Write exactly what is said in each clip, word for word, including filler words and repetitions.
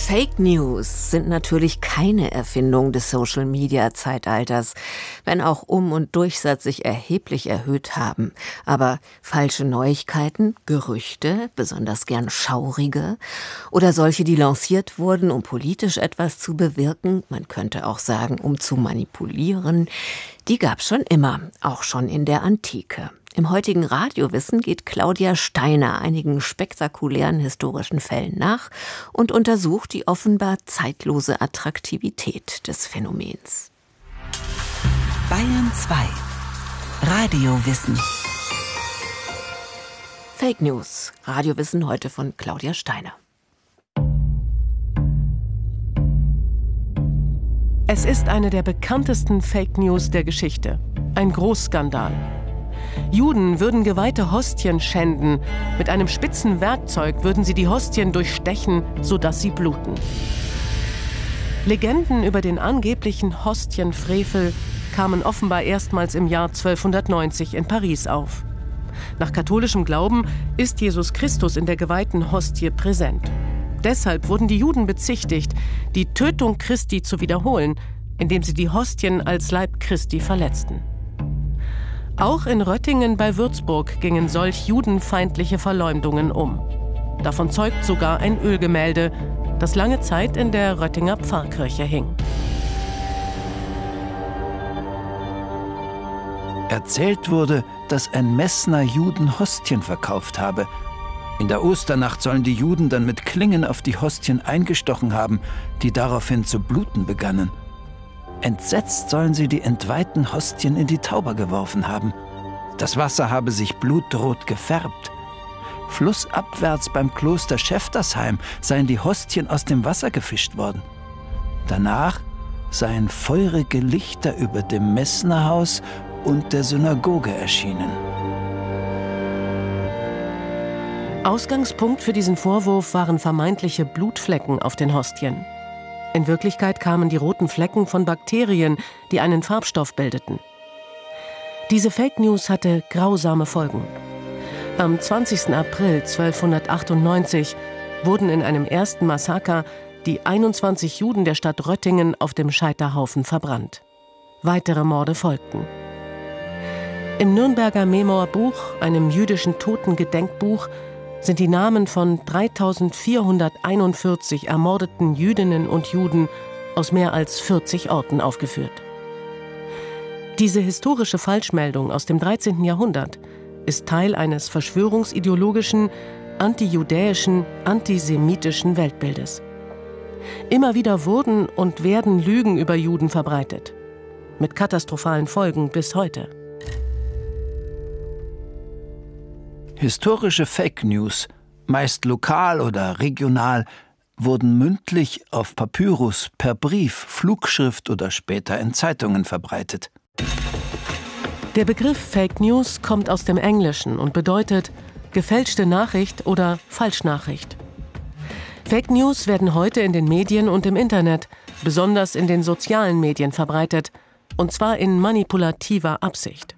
Fake News sind natürlich keine Erfindung des Social-Media-Zeitalters, wenn auch Um- und Durchsatz sich erheblich erhöht haben. Aber falsche Neuigkeiten, Gerüchte, besonders gern schaurige, oder solche, die lanciert wurden, um politisch etwas zu bewirken, man könnte auch sagen, um zu manipulieren, die gab's schon immer, auch schon in der Antike. Im heutigen Radiowissen geht Claudia Steiner einigen spektakulären historischen Fällen nach und untersucht die offenbar zeitlose Attraktivität des Phänomens. Bayern zwei. Radiowissen. Fake News. Radiowissen heute von Claudia Steiner. Es ist eine der bekanntesten Fake News der Geschichte. Ein Großskandal. Juden würden geweihte Hostien schänden. Mit einem spitzen Werkzeug würden sie die Hostien durchstechen, sodass sie bluten. Legenden über den angeblichen Hostienfrevel kamen offenbar erstmals im Jahr zwölfhundertneunzig in Paris auf. Nach katholischem Glauben ist Jesus Christus in der geweihten Hostie präsent. Deshalb wurden die Juden bezichtigt, die Tötung Christi zu wiederholen, indem sie die Hostien als Leib Christi verletzten. Auch in Röttingen bei Würzburg gingen solch judenfeindliche Verleumdungen um. Davon zeugt sogar ein Ölgemälde, das lange Zeit in der Röttinger Pfarrkirche hing. Erzählt wurde, dass ein Messner Juden Hostien verkauft habe. In der Osternacht sollen die Juden dann mit Klingen auf die Hostien eingestochen haben, die daraufhin zu bluten begannen. Entsetzt sollen sie die entweihten Hostien in die Tauber geworfen haben. Das Wasser habe sich blutrot gefärbt. Flussabwärts beim Kloster Schäftersheim seien die Hostien aus dem Wasser gefischt worden. Danach seien feurige Lichter über dem Messnerhaus und der Synagoge erschienen. Ausgangspunkt für diesen Vorwurf waren vermeintliche Blutflecken auf den Hostien. In Wirklichkeit kamen die roten Flecken von Bakterien, die einen Farbstoff bildeten. Diese Fake News hatte grausame Folgen. Am zwanzigsten April zwölfhundertachtundneunzig wurden in einem ersten Massaker die einundzwanzig Juden der Stadt Röttingen auf dem Scheiterhaufen verbrannt. Weitere Morde folgten. Im Nürnberger Memorbuch, einem jüdischen Totengedenkbuch, sind die Namen von dreitausendvierhunderteinundvierzig ermordeten Jüdinnen und Juden aus mehr als vierzig Orten aufgeführt. Diese historische Falschmeldung aus dem dreizehnten Jahrhundert ist Teil eines verschwörungsideologischen, antijudäischen, antisemitischen Weltbildes. Immer wieder wurden und werden Lügen über Juden verbreitet, mit katastrophalen Folgen bis heute. Historische Fake News, meist lokal oder regional, wurden mündlich auf Papyrus, per Brief, Flugschrift oder später in Zeitungen verbreitet. Der Begriff Fake News kommt aus dem Englischen und bedeutet gefälschte Nachricht oder Falschnachricht. Fake News werden heute in den Medien und im Internet, besonders in den sozialen Medien verbreitet, und zwar in manipulativer Absicht.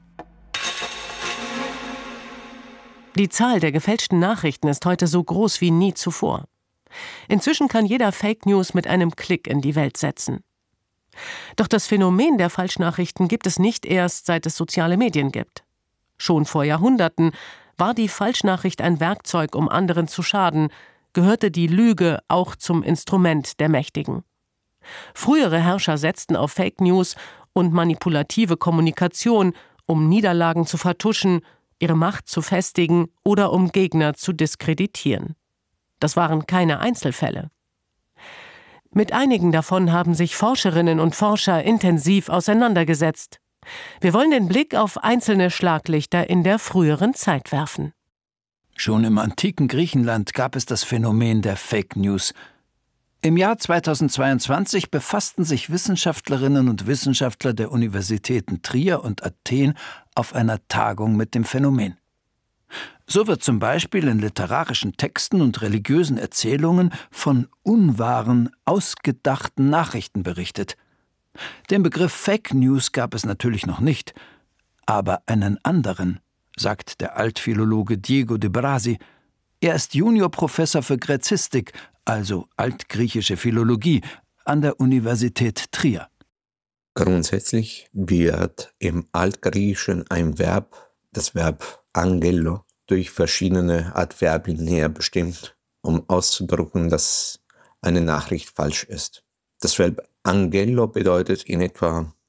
Die Zahl der gefälschten Nachrichten ist heute so groß wie nie zuvor. Inzwischen kann jeder Fake News mit einem Klick in die Welt setzen. Doch das Phänomen der Falschnachrichten gibt es nicht erst, seit es soziale Medien gibt. Schon vor Jahrhunderten war die Falschnachricht ein Werkzeug, um anderen zu schaden, gehörte die Lüge auch zum Instrument der Mächtigen. Frühere Herrscher setzten auf Fake News und manipulative Kommunikation, um Niederlagen zu vertuschen, ihre Macht zu festigen oder um Gegner zu diskreditieren. Das waren keine Einzelfälle. Mit einigen davon haben sich Forscherinnen und Forscher intensiv auseinandergesetzt. Wir wollen den Blick auf einzelne Schlaglichter in der früheren Zeit werfen. Schon im antiken Griechenland gab es das Phänomen der Fake News. Im Jahr zweitausendzweiundzwanzig befassten sich Wissenschaftlerinnen und Wissenschaftler der Universitäten Trier und Athen auf einer Tagung mit dem Phänomen. So wird zum Beispiel in literarischen Texten und religiösen Erzählungen von unwahren, ausgedachten Nachrichten berichtet. Den Begriff Fake News gab es natürlich noch nicht, aber einen anderen, sagt der Altphilologe Diego de Brasi. Er ist Juniorprofessor für Gräzistik also altgriechische Philologie, an der Universität Trier. Grundsätzlich wird im Altgriechischen ein Verb, das Verb angello, durch verschiedene Adverbien näher bestimmt, um auszudrücken, dass eine Nachricht falsch ist. Das Verb angello bedeutet in etwa